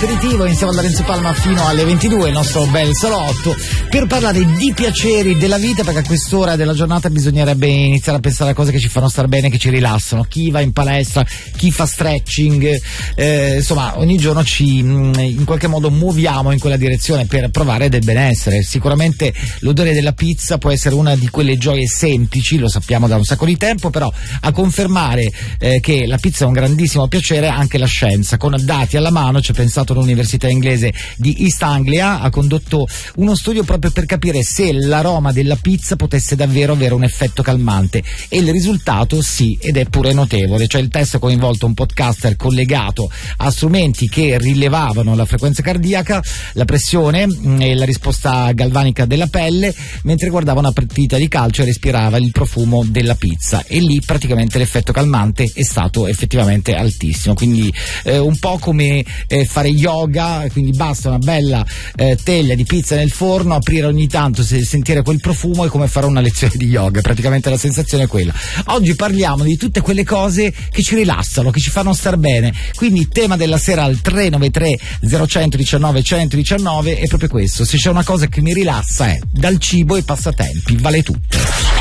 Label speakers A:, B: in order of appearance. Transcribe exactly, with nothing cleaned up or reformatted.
A: aperitivo insieme a Lorenzo Palma fino alle ventidue, il nostro bel salotto, per parlare di piaceri della vita, perché a quest'ora della giornata bisognerebbe iniziare a pensare a cose che ci fanno star bene, che ci rilassano. Chi va in palestra, chi fa stretching, eh, insomma ogni giorno ci in qualche modo muoviamo in quella direzione per provare del benessere. Sicuramente l'odore della pizza può essere una di quelle gioie semplici, lo sappiamo da un sacco di tempo, però a confermare eh, che la pizza è un grandissimo piacere anche la scienza. Con dati alla mano ci ha pensato l'università inglese di East Anglia, ha condotto uno studio proprio per capire se l'aroma della pizza potesse davvero avere un effetto calmante, e il risultato sì, ed è pure notevole. Cioè il test ha coinvolto un podcaster collegato a strumenti che rilevavano la frequenza cardiaca, la pressione e la risposta galvanica della pelle mentre guardava una partita di calcio e respirava il profumo della pizza, e lì praticamente l'effetto calmante è stato effettivamente altissimo. Quindi eh, un po' come eh, fare yoga, quindi basta una bella eh, teglia di pizza nel forno, aprire ogni tanto, se, sentire quel profumo, è come fare una lezione di yoga, praticamente la sensazione è quella. Oggi parliamo di tutte quelle cose che ci rilassano, che ci fanno star bene, quindi tema della sera al tre nove tre zero uno uno nove uno uno uno è proprio questo: se c'è una cosa che mi rilassa è dal cibo ai passatempi, vale tutto.